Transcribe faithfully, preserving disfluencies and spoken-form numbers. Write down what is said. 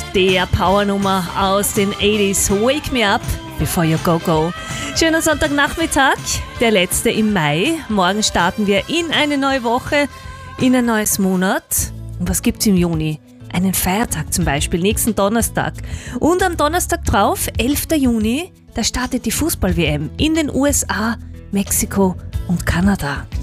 der Powernummer aus den achtziger. Wake Me Up Before You Go Go. Schöner Sonntagnachmittag, der letzte im Mai. Morgen starten wir in eine neue Woche, in ein neues Monat. Und was gibt's im Juni? Einen Feiertag zum Beispiel, nächsten Donnerstag. Und am Donnerstag drauf, elften Juni, da startet die Fußball-W M in den U S A, Mexiko und Kanada.